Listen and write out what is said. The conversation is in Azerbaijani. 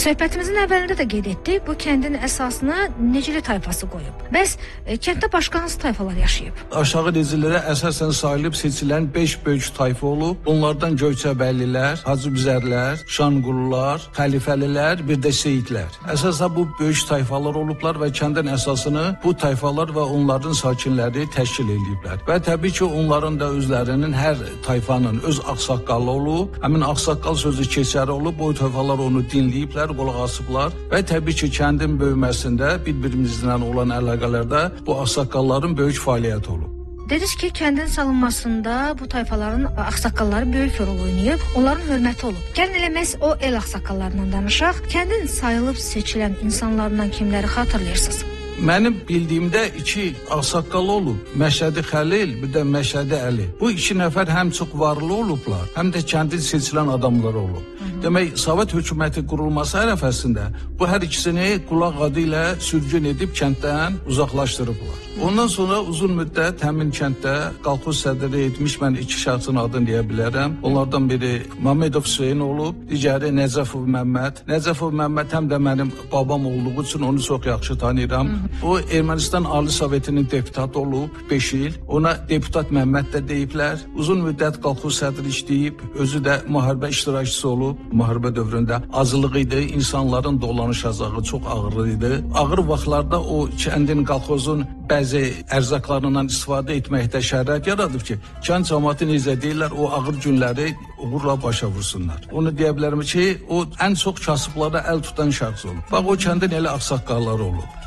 Söhbətimizin əvvəlində də qeyd etdik, bu kəndin əsasını Necili tayfası qoyub. Bəs kənddə başqa hansı tayfalar yaşayıb? Aşağı Necililərə əsasən sayılıb seçilən 5 böyük tayfa olub. Bunlardan Göyçəbəylilər, Hacıbüzərlər, Şanqullular, Xəlifəlilər, bir də Seyidlər. Əsasən bu böyük tayfalar olublar və kəndin əsasını bu tayfalar və onların sakinləri təşkil ediblər. Və təbii ki, onların da özlərinin hər tayfanın öz ağsaqqalı olub. Həmin ağsaqqal sözü keçəri olub, o tayfalar onu dinləyiblər, qulaq asıblar və təbii ki, kəndin böyüməsində bir-birimizlə olan əlaqələrdə bu ağsaqqalların böyük fəaliyyəti olub. Dediniz ki, kəndin salınmasında bu tayfaların ağsaqqalları böyük rol oynayıb, onların hörməti olub. Gəlin elə məhz o el ağsaqqallarından danışaq. Kəndin sayılıb seçilən insanlarından kimləri xatırlayırsınız? Mənim bildiyimdə 2 ağsaqqal olub. Məşədi Xəlil, bir də Məşədi Əli. Bu 2 nəfər həm çox varlı olublar, həm də kəndin seçilən adamları olub. Demək, Sovet hökuməti qurulması ərəfəsində bu hər ikisini qulaq adı ilə sürgün edib kənddən uzaqlaşdırıblar. Ondan sonra uzun müddət həmin kənddə qalxoz sədri etmiş, mən 2 şəxsin adını deyə bilərəm. Onlardan biri Məmmədov Hüseyn olub, digəri Nəcəfov Məmməd. Nəcəfov Məmməd həm də mənim babam olduğu üçün onu çox yaxşı tanıyıram. O Ermənistan Ali Sovetinin deputatı olub 5 il. Ona deputat Məmməd də deyiblər. Uzun müddət qalxoz sədri işləyib, özü də müharibə iştirakçısı olub. Müharibə dövründə acılıq idi, insanların dolanış azağı çox ağır idi. Ağır vaxtlarda o kəndin qalxozun bəzi ərzaqlarından istifadə etməkdə şərait yaradıb ki, kənd cəmiyyəti necə deyirlər, o ağır günləri uğurla başa vursunlar. Onu deyə bilərəm ki, o ən çox kasıblara əl tutan şəxs olub. Bax, o kəndin elə ağsaqqalları olub.